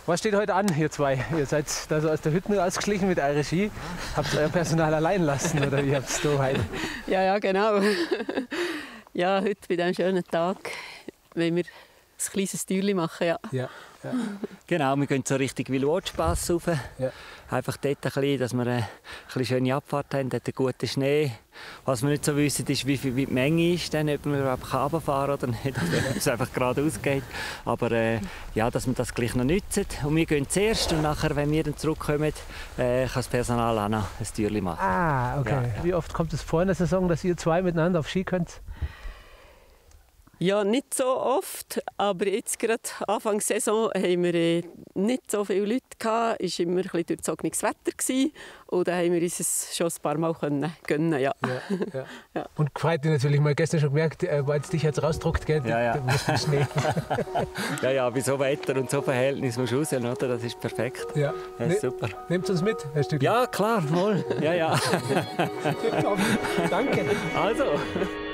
Was steht heute an, ihr zwei? Ihr seid da so aus der Hütte ausgeschlichen mit eurer Ski. Habt ihr euer Personal allein lassen oder wie habt ihr es da heute? Ja, genau. Ja, heute bei diesem schönen Tag wollen wir ein kleines Türchen machen. Ja. Ja. Genau, wir gehen so Richtung Wilwotschpass rauf. Ja. Einfach dort ein bisschen, dass wir eine schöne Abfahrt haben, dort einen guten Schnee. Was wir nicht so wissen, ist, wie die Menge ist, dann, ob wir überhaupt runterfahren oder nicht, ob es einfach geradeaus geht. Aber ja, dass wir das gleich noch nutzen. Und wir gehen zuerst und nachher, wenn wir dann zurückkommen, kann das Personal auch noch ein Türchen machen. Ah, okay. Ja. Wie oft kommt es vor in der Saison, dass ihr zwei miteinander auf Ski könnt? Ja, nicht so oft, aber jetzt gerade Anfang Saison haben wir nicht so viele Leute gehabt. Es war immer ein bisschen durchzogenes Wetter gewesen. Und da haben wir uns es schon ein paar Mal gönnen. Ja. Ja. Ja. Und gefreut dich natürlich, mal gestern schon gemerkt, weil es dich jetzt rausdruckt, gell? Ja. Da muss man Schnee. Ja, bei so Wetter und so Verhältnis musst du raus, oder? Das ist perfekt. Ja. Das ist super. Nehmt uns mit, ein Stück. Ja, klar, voll. Ja. Danke. Also.